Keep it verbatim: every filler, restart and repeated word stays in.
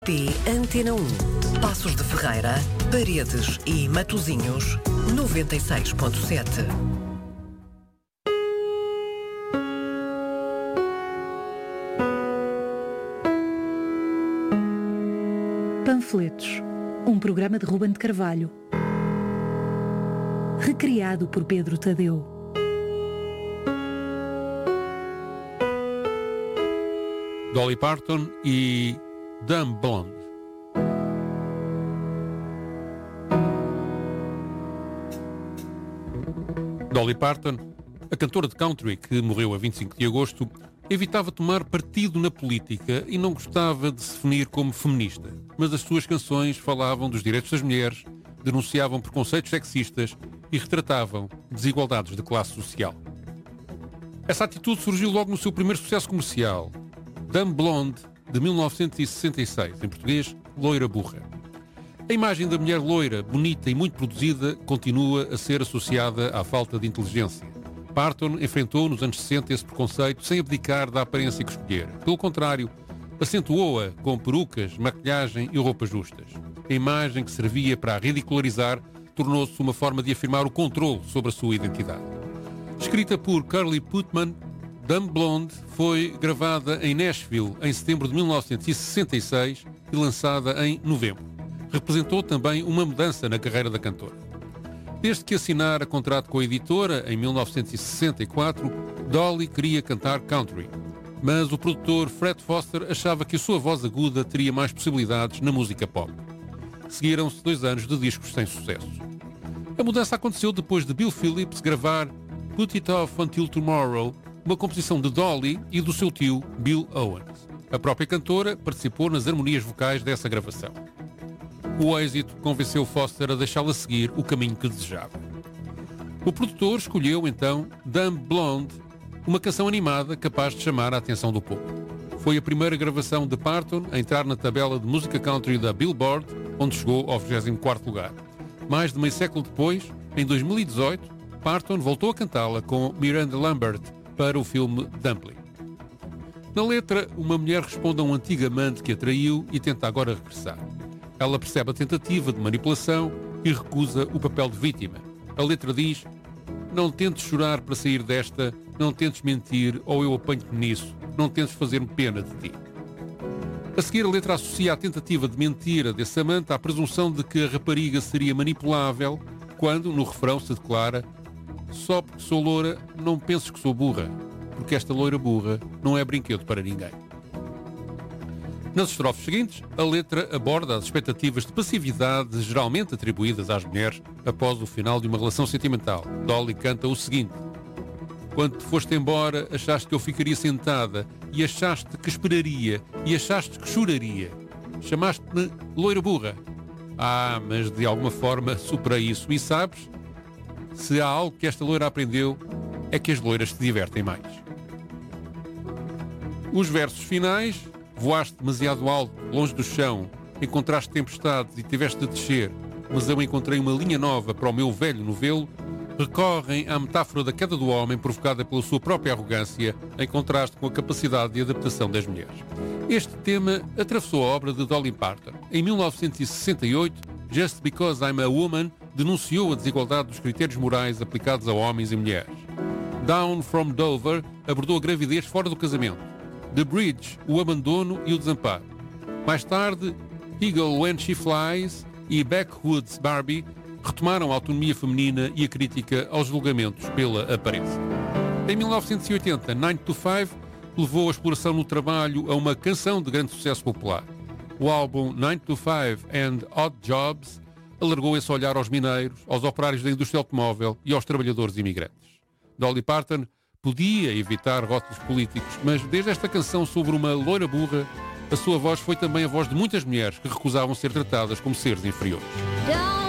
P Antena um. Passos de Ferreira, Paredes e Matosinhos, noventa e seis ponto sete. Panfletos, um programa de Ruben de Carvalho. Recriado por Pedro Tadeu. Dolly Parton e Dumb Blonde. Dolly Parton, a cantora de country que morreu a vinte e cinco de agosto, evitava tomar partido na política e não gostava de se definir como feminista, mas as suas canções falavam dos direitos das mulheres, denunciavam preconceitos sexistas e retratavam desigualdades de classe social. Essa atitude surgiu logo no seu primeiro sucesso comercial, Dumb Blonde, de mil novecentos e sessenta e seis, em português, Loira Burra. A imagem da mulher loira, bonita e muito produzida continua a ser associada à falta de inteligência. Parton enfrentou nos anos sessenta esse preconceito sem abdicar da aparência que escolhera. Pelo contrário, acentuou-a com perucas, maquilhagem e roupas justas. A imagem que servia para a ridicularizar tornou-se uma forma de afirmar o controle sobre a sua identidade. Escrita por Curly Putman, Dumb Blonde foi gravada em Nashville em setembro de mil novecentos e sessenta e seis e lançada em novembro. Representou também uma mudança na carreira da cantora. Desde que assinara contrato com a editora, em mil novecentos e sessenta e quatro, Dolly queria cantar country. Mas o produtor Fred Foster achava que a sua voz aguda teria mais possibilidades na música pop. Seguiram-se dois anos de discos sem sucesso. A mudança aconteceu depois de Bill Phillips gravar Put It Off Until Tomorrow, uma composição de Dolly e do seu tio Bill Owens. A própria cantora participou nas harmonias vocais dessa gravação. O êxito convenceu Foster a deixá-la seguir o caminho que desejava. O produtor escolheu, então, Dumb Blonde, uma canção animada capaz de chamar a atenção do público. Foi a primeira gravação de Parton a entrar na tabela de música country da Billboard, onde chegou ao vigésimo quarto lugar. Mais de meio século depois, em dois mil e dezoito, Parton voltou a cantá-la com Miranda Lambert para o filme Dumpling. Na letra, uma mulher responde a um antigo amante que a traiu e tenta agora regressar. Ela percebe a tentativa de manipulação e recusa o papel de vítima. A letra diz: não tentes chorar para sair desta, não tentes mentir ou eu apanho-te nisso, não tentes fazer-me pena de ti. A seguir, a letra associa a tentativa de mentira desse amante à presunção de que a rapariga seria manipulável quando, no refrão, se declara: só porque sou loura, não penses que sou burra, porque esta loira burra não é brinquedo para ninguém. Nas estrofes seguintes, a letra aborda as expectativas de passividade geralmente atribuídas às mulheres após o final de uma relação sentimental. Dolly canta o seguinte: quando te foste embora, achaste que eu ficaria sentada e achaste que esperaria e achaste que choraria. Chamaste-me loira burra. Ah, mas de alguma forma superei isso. E sabes, se há algo que esta loira aprendeu, é que as loiras se divertem mais. Os versos finais: voaste demasiado alto, longe do chão, encontraste tempestades e tiveste de descer, mas eu encontrei uma linha nova para o meu velho novelo, recorrem à metáfora da queda do homem provocada pela sua própria arrogância, em contraste com a capacidade de adaptação das mulheres. Este tema atravessou a obra de Dolly Parton. Em mil novecentos e sessenta e oito, Just Because I'm a Woman denunciou a desigualdade dos critérios morais aplicados a homens e mulheres. Down from Dover abordou a gravidez fora do casamento. The Bridge, o abandono e o desamparo. Mais tarde, Eagle When She Flies e Backwoods Barbie retomaram a autonomia feminina e a crítica aos julgamentos pela aparência. Em mil novecentos e oitenta, nine to five levou a exploração no trabalho a uma canção de grande sucesso popular. O álbum nine to five and Odd Jobs alargou esse olhar aos mineiros, aos operários da indústria automóvel e aos trabalhadores imigrantes. Dolly Parton podia evitar rótulos políticos, mas desde esta canção sobre uma loira burra, a sua voz foi também a voz de muitas mulheres que recusavam ser tratadas como seres inferiores.